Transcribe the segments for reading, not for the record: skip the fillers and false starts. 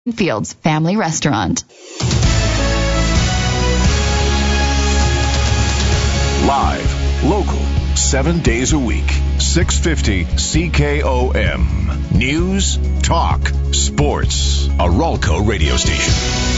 Fields Family Restaurant. Live, local, 7 days a week, 650 CKOM. News, talk, sports. A Ralco radio station.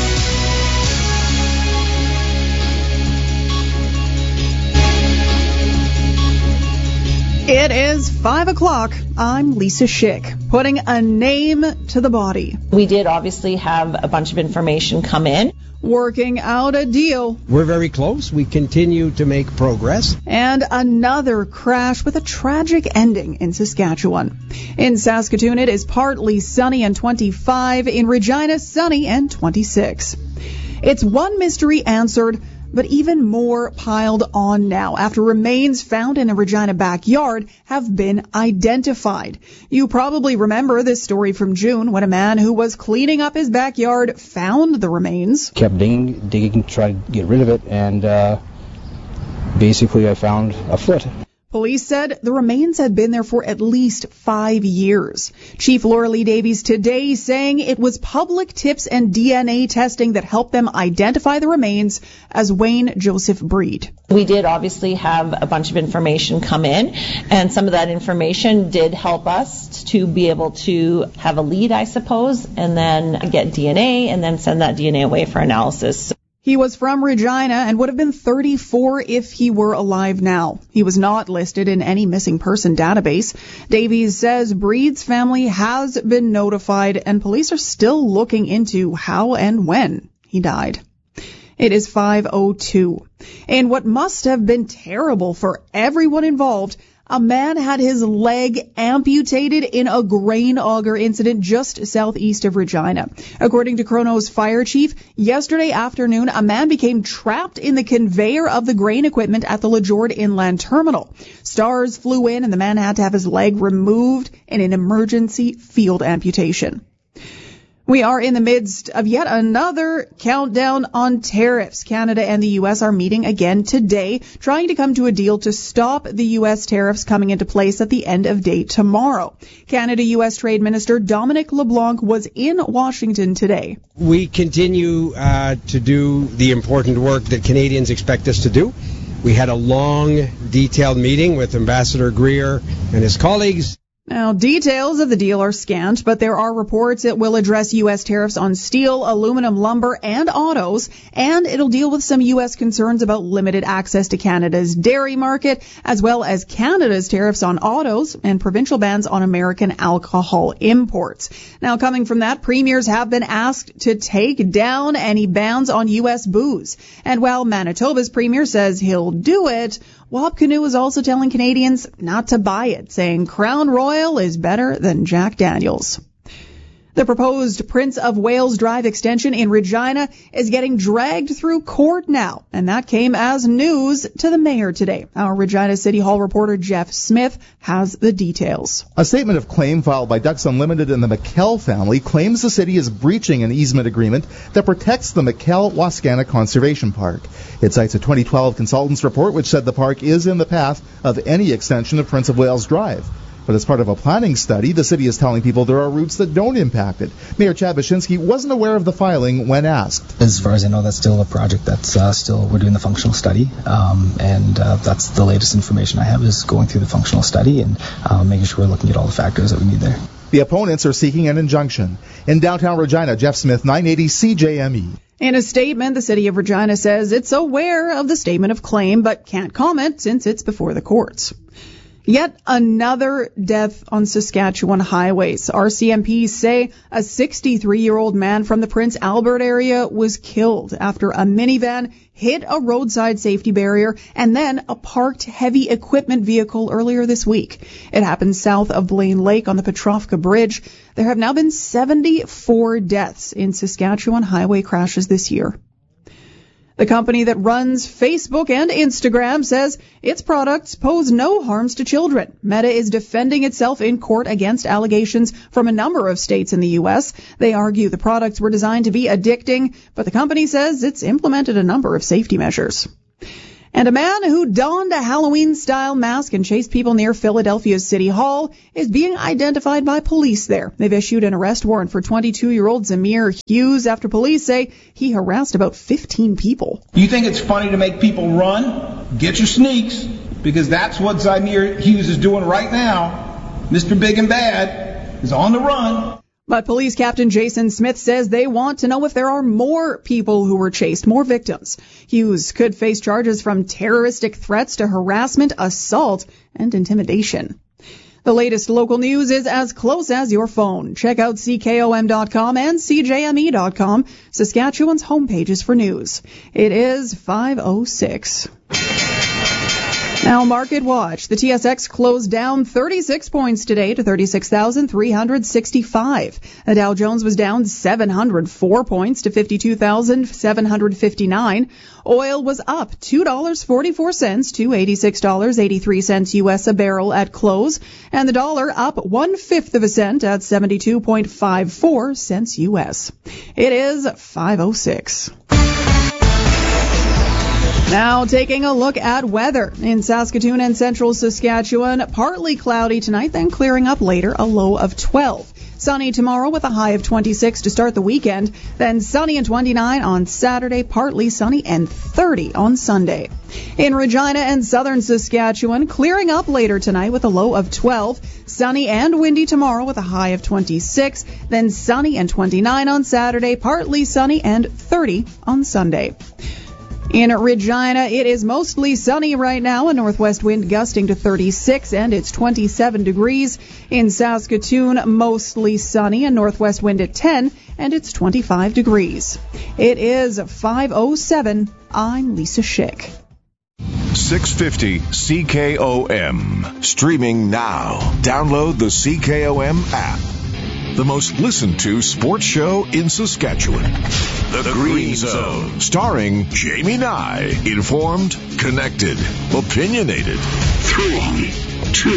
It is 5 o'clock. I'm Lisa Schick, putting a name to the body. We did obviously have a bunch of information come in. Working out a deal. We're very close. We continue to make progress. And another crash with a tragic ending in Saskatchewan. In Saskatoon, it is partly sunny and 25. In Regina, sunny and 26. It's one mystery answered, but even more piled on now after remains found in a Regina backyard have been identified. You probably remember this story from June when a man who was cleaning up his backyard found the remains. Kept digging, tried to get rid of it, and basically I found a foot. Police said the remains had been there for at least 5 years. Chief Laura Lee Davies today saying it was public tips and DNA testing that helped them identify the remains as Wayne Joseph Breed. We did obviously have a bunch of information come in, and some of that information did help us to be able to have a lead, I suppose, and then get DNA and then send that DNA away for analysis. He was from Regina and would have been 34 if he were alive now. He was not listed in any missing person database. Davies says Breed's family has been notified and police are still looking into how and when he died. It is 5:02. In what must have been terrible for everyone involved, a man had his leg amputated in a grain auger incident just southeast of Regina. According to Kronos fire chief, yesterday afternoon, a man became trapped in the conveyor of the grain equipment at the LeJord Inland Terminal. Stars flew in and the man had to have his leg removed in an emergency field amputation. We are in the midst of yet another countdown on tariffs. Canada and the U.S. are meeting again today, trying to come to a deal to stop the U.S. tariffs coming into place at the end of day tomorrow. Canada-U.S. Trade Minister Dominic LeBlanc was in Washington today. We continue to do the important work that Canadians expect us to do. We had a long, detailed meeting with Ambassador Greer and his colleagues. Now, details of the deal are scant, but there are reports it will address U.S. tariffs on steel, aluminum, lumber, and autos, and it'll deal with some U.S. concerns about limited access to Canada's dairy market, as well as Canada's tariffs on autos and provincial bans on American alcohol imports. Now, coming from that, premiers have been asked to take down any bans on U.S. booze. And while Manitoba's premier says he'll do it, Wab Kinew is also telling Canadians not to buy it, saying Crown Royal is better than Jack Daniels. The proposed Prince of Wales Drive extension in Regina is getting dragged through court now, and that came as news to the mayor today. Our Regina City Hall reporter Jeff Smith has the details. A statement of claim filed by Ducks Unlimited and the McKell family claims the city is breaching an easement agreement that protects the McKell-Wascana Conservation Park. It cites a 2012 consultant's report which said the park is in the path of any extension of Prince of Wales Drive. But as part of a planning study, the city is telling people there are routes that don't impact it. Mayor Chad Baczynski wasn't aware of the filing when asked. As far as I know, that's still a project that's we're doing the functional study, and that's the latest information I have is going through the functional study and making sure we're looking at all the factors that we need there. The opponents are seeking an injunction. In downtown Regina, Jeff Smith, 980 CJME. In a statement, the city of Regina says it's aware of the statement of claim, but can't comment since it's before the courts. Yet another death on Saskatchewan highways. RCMPs say a 63-year-old man from the Prince Albert area was killed after a minivan hit a roadside safety barrier and then a parked heavy equipment vehicle earlier this week. It happened south of Blaine Lake on the Petrovka Bridge. There have now been 74 deaths in Saskatchewan highway crashes this year. The company that runs Facebook and Instagram says its products pose no harms to children. Meta is defending itself in court against allegations from a number of states in the U.S. They argue the products were designed to be addicting, but the company says it's implemented a number of safety measures. And a man who donned a Halloween-style mask and chased people near Philadelphia's City Hall is being identified by police there. They've issued an arrest warrant for 22-year-old Zamir Hughes after police say he harassed about 15 people. You think it's funny to make people run? Get your sneaks, because that's what Zamir Hughes is doing right now. Mr. Big and Bad is on the run. But Police Captain Jason Smith says they want to know if there are more people who were chased, more victims. Hughes could face charges from terroristic threats to harassment, assault, and intimidation. The latest local news is as close as your phone. Check out CKOM.com and CJME.com, Saskatchewan's homepages for news. It is 5:06. Now, Market Watch. The TSX closed down 36 points today to 36,365. The Dow Jones was down 704 points to 52,759. Oil was up $2.44 to $86.83 U.S. a barrel at close, and the dollar up 1/5 cent at 72.54 cents U.S. It is 5:06. Now taking a look at weather. In Saskatoon and central Saskatchewan, partly cloudy tonight, then clearing up later, a low of 12. Sunny tomorrow with a high of 26 to start the weekend, then sunny and 29 on Saturday, partly sunny and 30 on Sunday. In Regina and southern Saskatchewan, clearing up later tonight with a low of 12. Sunny and windy tomorrow with a high of 26, then sunny and 29 on Saturday, partly sunny and 30 on Sunday. In Regina, it is mostly sunny right now, a northwest wind gusting to 36, and it's 27 degrees. In Saskatoon, mostly sunny, a northwest wind at 10, and it's 25 degrees. It is 5:07. I'm Lisa Schick. 650 CKOM. Streaming now. Download the CKOM app. The most listened to sports show in Saskatchewan. The Green Zone. Starring Jamie Nye. Informed, connected, opinionated. 3, 2,